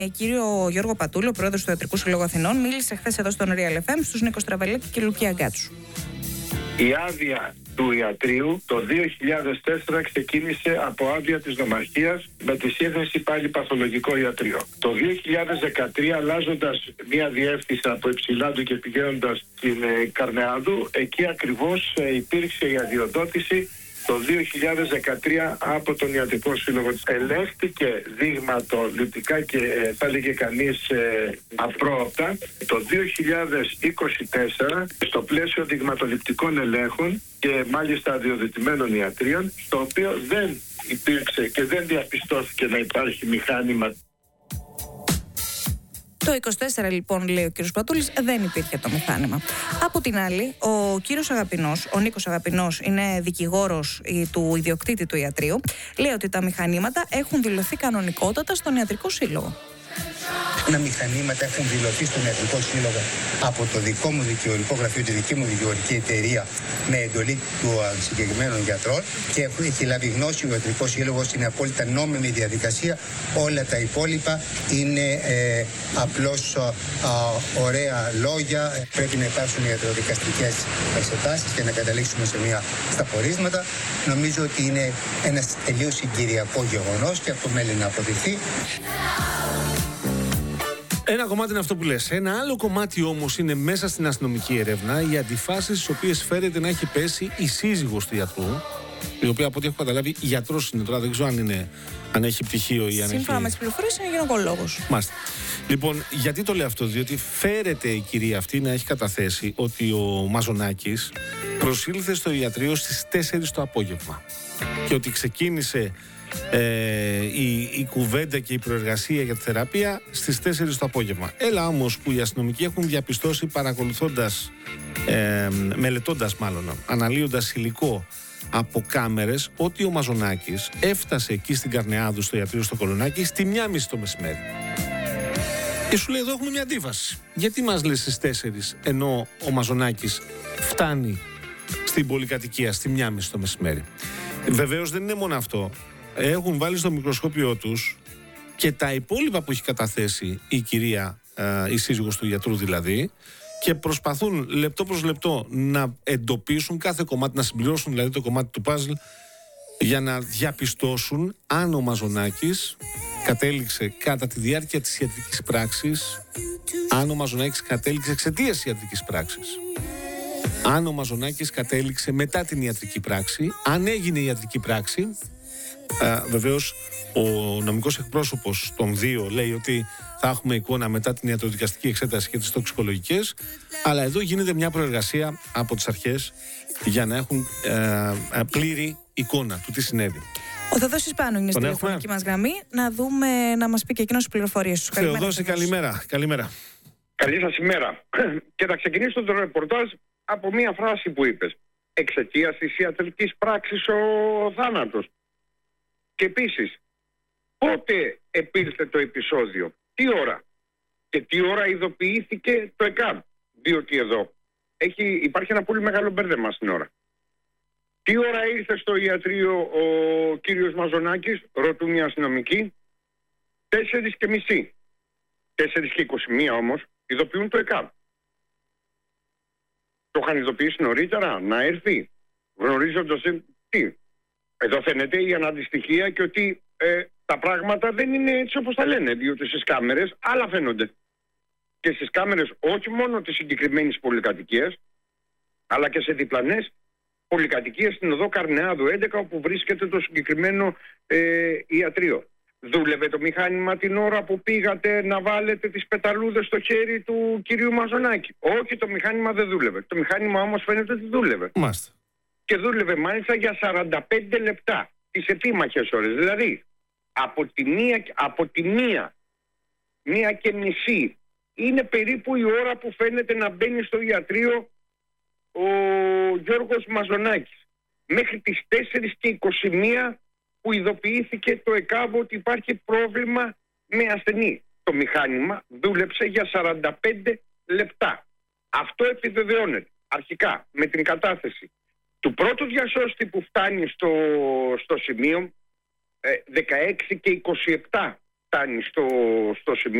Κύριο Γιώργο Πατούλο, πρόεδρος του Ιατρικού Συλλόγου Αθηνών, μίλησε χθες εδώ στον Real FM στους Νίκο Στραβελάκη και Λουκία Αγκάτσου. Η άδεια του ιατρίου το 2004 ξεκίνησε από άδεια της νομαρχίας με τη σύνθεση πάλι παθολογικό ιατρείο. Το 2013, αλλάζοντας μια διεύθυνση από Υψηλάντου και πηγαίνοντας στην Καρνεάδου, εκεί ακριβώς υπήρξε η αδειοδότηση το 2013 από τον Ιατρικό Σύλλογο. Ελέγχθηκε δειγματοληπτικά και θα έλεγε κανείς απρόοπτα το 2024 στο πλαίσιο δειγματοληπτικών ελέγχων και μάλιστα αδειοδοτημένων ιατρίων, στο οποίο δεν υπήρξε και δεν διαπιστώθηκε να υπάρχει μηχάνημα. Το 24 λοιπόν, λέει ο κύριος Πατούλης, δεν υπήρχε το μηχάνημα. Από την άλλη, ο κύριος Αγαπηνός, ο Νίκος Αγαπηνός, είναι δικηγόρος του ιδιοκτήτη του ιατρείου, λέει ότι τα μηχανήματα έχουν δηλωθεί κανονικότατα στον Ιατρικό Σύλλογο. Τα μηχανήματα έχουν δηλωθεί στον Ιατρικό Σύλλογο από το δικό μου δικηγορικό γραφείο, τη δική μου δικηγορική εταιρεία, με εντολή των συγκεκριμένων γιατρών, και έχει λάβει γνώση ο Ιατρικός Σύλλογος. Είναι απόλυτα νόμιμη διαδικασία. Όλα τα υπόλοιπα είναι απλώς ωραία λόγια. Πρέπει να υπάρξουν ιατροδικαστικές εξετάσεις και να καταλήξουμε στα πορίσματα. Νομίζω ότι είναι ένας τελείως συγκυριακό γεγονός και αυτό μένει να αποδειχθεί. Ένα κομμάτι είναι αυτό που λες. Ένα άλλο κομμάτι όμως είναι μέσα στην αστυνομική έρευνα οι αντιφάσεις στις οποίες φέρεται να έχει πέσει η σύζυγος του γιατρού, η οποία από ό,τι έχω καταλάβει γιατρός είναι τώρα, δεν ξέρω αν έχει πτυχίο ή αν έχει. Σύμφωνα με τις πληροφορίες είναι γυναικολόγος. Μάλιστα. Λοιπόν, γιατί το λέω αυτό? Διότι φέρεται η κυρία αυτή να έχει καταθέσει ότι ο Μαζονάκης προσήλθε στο ιατρείο στις 4 το απόγευμα και ότι ξεκίνησε η κουβέντα και η προεργασία για τη θεραπεία στις 4 το απόγευμα. Έλα όμως που οι αστυνομικοί έχουν διαπιστώσει, παρακολουθώντας, μελετώντας μάλλον, αναλύοντας υλικό από κάμερες, ότι ο Μαζονάκης έφτασε εκεί στην Καρνεάδου στο ιατρείο στο Κολονάκι στη 1:30 το μεσημέρι. Και σου λέει, εδώ έχουμε μια αντίφαση. Γιατί μας λες στις 4 ενώ ο Μαζονάκης φτάνει στην πολυκατοικία στη 1:30 το μεσημέρι? Βεβαίως δεν είναι μόνο αυτό. Έχουν βάλει στο μικροσκόπιό τους και τα υπόλοιπα που έχει καταθέσει η κυρία, η σύζυγος του γιατρού δηλαδή, και προσπαθούν λεπτό προς λεπτό να εντοπίσουν κάθε κομμάτι, να συμπληρώσουν δηλαδή το κομμάτι του παζλ για να διαπιστώσουν αν ο Μαζονάκης κατέληξε κατά τη διάρκεια της ιατρικής πράξης, αν ο Μαζονάκης κατέληξε εξαιτίας της ιατρικής πράξης, αν ο Μαζονάκης κατέληξε μετά την ιατρική πράξη, αν έγινε η ιατρική πράξη. Βεβαίως ο νομικός εκπρόσωπος των δύο λέει ότι θα έχουμε εικόνα μετά την ιατροδικαστική εξέταση και τις τοξικολογικές, αλλά εδώ γίνεται μια προεργασία από τις αρχές για να έχουν πλήρη εικόνα του τι συνέβη. Ο Θεοδόσης Πάνου είναι στη τηλεφωνική μας γραμμή, να μας πει και εκείνος τις πληροφορίες του. Θεοδόση, καλημέρα. Καλή σας ημέρα. Και θα ξεκινήσω το ρεπορτάζ από μια φράση που είπες. Εξαιτίας της ιατρικής πράξης ο θάνατος. Και επίσης, πότε επήλθε το επεισόδιο, τι ώρα και τι ώρα ειδοποιήθηκε το ΕΚΑΒ? Διότι εδώ υπάρχει ένα πολύ μεγάλο μπέρδεμα στην ώρα. Τι ώρα ήρθε στο ιατρείο ο κύριος Μαζονάκης, ρωτούν οι αστυνομικοί? 4:30. 4:21 όμως ειδοποιούν το ΕΚΑΒ. Το είχαν ειδοποιήσει νωρίτερα να έρθει, γνωρίζοντας τι? Εδώ φαίνεται η αναντιστοιχία και ότι τα πράγματα δεν είναι έτσι όπως τα λένε, διότι στις κάμερες άλλα φαίνονται. Και στις κάμερες όχι μόνο της συγκεκριμένης πολυκατοικίας, αλλά και σε διπλανές πολυκατοικίες στην οδό Καρνεάδου 11, όπου βρίσκεται το συγκεκριμένο ιατρείο. Δούλευε το μηχάνημα την ώρα που πήγατε να βάλετε τις πεταλούδες στο χέρι του κυρίου Μαζονάκη? Όχι, το μηχάνημα δεν δούλευε. Το μηχάνημα όμως φαίνεται ότι δούλευε. Μάλιστα. Και δούλευε μάλιστα για 45 λεπτά, τις επίμαχες ώρες. Δηλαδή, από τη μία και μισή είναι περίπου η ώρα που φαίνεται να μπαίνει στο ιατρείο ο Γιώργος Μαζονάκης. Μέχρι τις 4:21 που ειδοποιήθηκε το ΕΚΑΒ ότι υπάρχει πρόβλημα με ασθενή. Το μηχάνημα δούλεψε για 45 λεπτά. Αυτό επιβεβαιώνεται αρχικά με την κατάθεση του πρώτου διασώστη που φτάνει στο σημείο 16 και 27 φτάνει στο σημείο